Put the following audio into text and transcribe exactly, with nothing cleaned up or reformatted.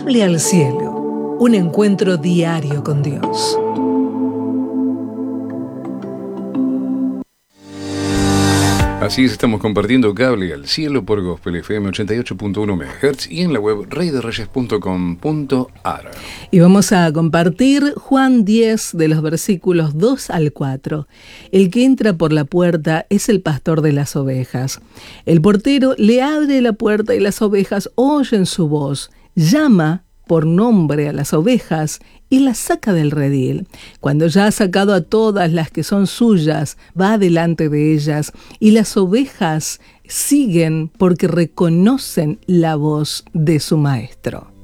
Cable al Cielo, un encuentro diario con Dios. Así es, estamos compartiendo Cable al Cielo por Gospel F M ochenta y ocho punto uno megahertz y en la web rey de reyes punto com punto a r. Y vamos a compartir Juan diez de los versículos dos al cuatro. El que entra por la puerta es el pastor de las ovejas. El portero le abre la puerta y las ovejas oyen su voz. Llama por nombre a las ovejas y las saca del redil. Cuando ya ha sacado a todas las que son suyas, va delante de ellas, y las ovejas siguen porque reconocen la voz de su maestro.